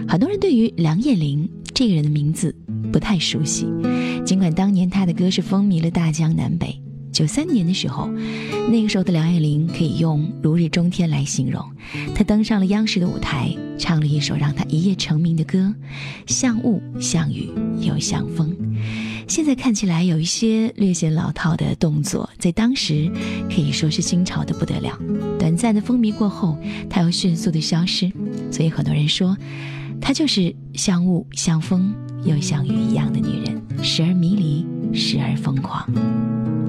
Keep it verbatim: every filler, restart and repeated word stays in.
很多人对于梁艳玲这个人的名字不太熟悉，尽管当年她的歌是风靡了大江南北。九三年的时候，那个时候的梁艳玲可以用如日中天来形容。她登上了央视的舞台，唱了一首让她一夜成名的歌，像雾像雨又像风。现在看起来有一些略显老套的动作，在当时可以说是新潮的不得了。短暂的风靡过后，她又迅速的消失，所以很多人说她就是像雾像风又像雨一样的女人，时而迷离，时而疯狂。